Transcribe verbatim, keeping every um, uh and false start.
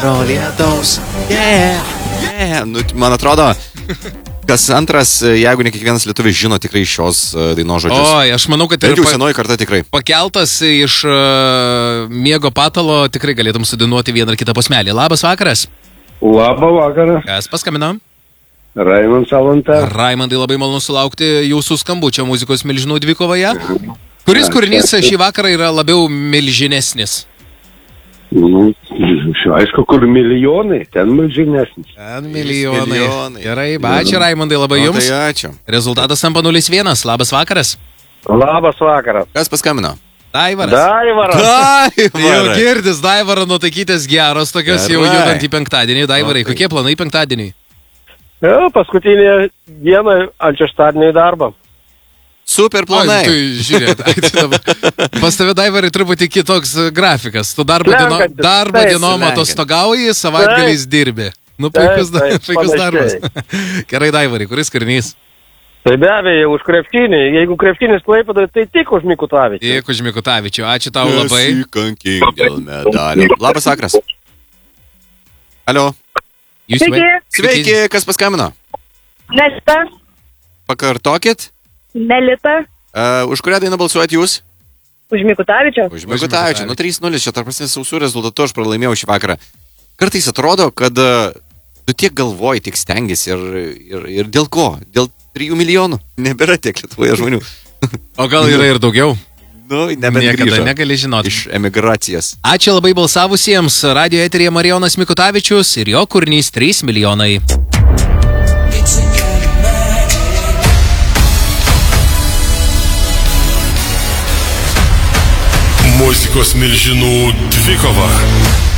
gero lietaus. Yeah, yeah. Nu, man atrodo, kas antras, jeigu ne kiekvienas lietuvis žino tikrai šios dainos žodžius. O, aš manau, kad ir jau senoji karta tikrai. Pakeltas iš uh, miego patalo tikrai galėtum sudainuoti vieną ar kitą posmelį. Labas vakaras. Labą vakarą. Kas paskambino? Raimondas Alanta. Raimondai, labai malonu sulaukti jūsų skambučio muzikos milžinų dvikovoje. Kuris kūrinys šį vakarą yra labiau milžinesnis? Nu, aišku, kur milijonai, ten milžinesnis. Ten milijonai. milijonai. Gerai, ačiū Raimondai labai jums. O, tai ačiū. Rezultatas tampa nulis vienas. Labas vakaras. Labas vakaras. Kas paskambino? Daivaras. Daivaras. Jau Daivaras. girdis, Daivaro nuotaikytės geros, tokios jau Gerai. judant į penktadienį. Daivarai, O, tai- kokie planai penktadienį? Jo, paskutinė diena ant šeštadienį į darbą. Super Oi, planai. tu žiūrėt, ai, tai dabar- pas tave, Daivarai, truputį kitoks grafikas. Tu darbo, dieno, Slenkantis, darbo taip, dienom slenkantis. atostogauji, savaitgaliais dirbi. Nu, puikus, Taip, taip, puikus darbas. panašiai. Gerai, Daivarai, kuris kūrinys? Tai be abejo, už krepšinį. Jeigu krepšinis Klaipėdoje, tai tik už Mikutavičių. Dėkui, Žmikutavičiu. Ačiū tau labai. Nesikankink dėl medalio. Labas vakaras. Alio. Jūs Sveiki. Sveiki, kas paskambino? Melita. Pakartokit. Melita. Uh, už kurią dainą balsuojat jūs? Už Mikutavičių. Už Mikutavičių. Nu, trys nulis, čia tarp prasme sausų rezultatų aš pralaimėjau šį vakarą. Kartais atrodo, kad uh, tu tiek galvoji, tiek stengiasi ir, ir, ir dėl ko? Dėl trijų milijonų. Nebėra tiek Lietuvoje žmonių. O gal yra ir daugiau? Nu, nebent Niekada grįžo negali žinoti. iš emigracijos. Ačiū labai balsavusiems. Radio eteryje Marijonas Mikutavičius ir jo kūrinys trys milijonai. Muzikos milžinų dvikova.